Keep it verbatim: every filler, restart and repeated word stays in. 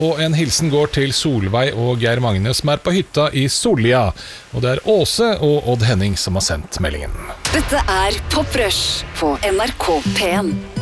Og en hilsen går til Solveig og Geir Magne som er på hytta i Sollia. Og det er Åse og Odd Henning som har sendt meldingen. Dette er Pop Rush på N R K P en.